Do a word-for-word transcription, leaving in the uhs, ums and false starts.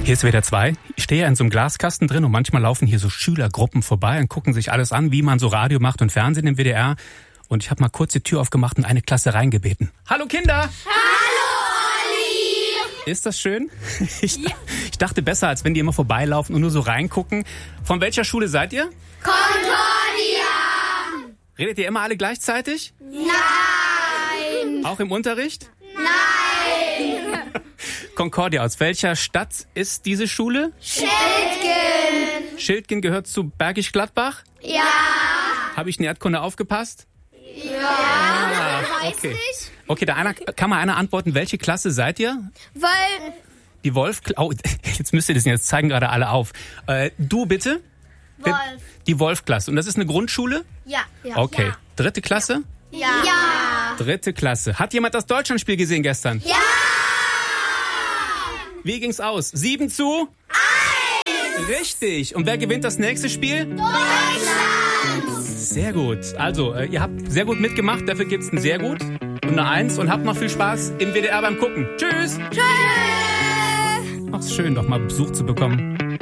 Hier ist W D R zwei. Ich stehe ja in so einem Glaskasten drin und manchmal laufen hier so Schülergruppen vorbei und gucken sich alles an, wie man so Radio macht und Fernsehen im W D R. Und ich habe mal kurz die Tür aufgemacht und eine Klasse reingebeten. Hallo Kinder! Hallo Olli! Ist das schön? Ich, ja. ich dachte besser, als wenn die immer vorbeilaufen und nur so reingucken. Von welcher Schule seid ihr? Concordia! Redet ihr immer alle gleichzeitig? Nein! Auch im Unterricht? Nein! Concordia, aus welcher Stadt ist diese Schule? Schildgen! Schildgen gehört zu Bergisch Gladbach? Ja! Habe ich in Erdkunde aufgepasst? Ja! Ah, Weiß okay. nicht. Okay, da einer, kann mal einer antworten, welche Klasse seid ihr? Weil... Die Wolf... Oh, jetzt müsst ihr das sehen, jetzt zeigen gerade alle auf. Äh, du bitte? Wolf. Die Wolf-Klasse. Und das ist eine Grundschule? Ja. ja. Okay. Dritte Klasse? Ja. Ja. Dritte Klasse. Hat jemand das Deutschlandspiel gesehen gestern? Ja! Wie ging's aus? Sieben zu? Eins! Richtig. Und wer gewinnt das nächste Spiel? Deutschland! Sehr gut. Also, äh, ihr habt sehr gut mitgemacht. Dafür gibt's ein sehr gut und eine Eins. Und habt noch viel Spaß im W D R beim Gucken. Tschüss! Tschüss! Ach, ist schön, doch mal Besuch zu bekommen.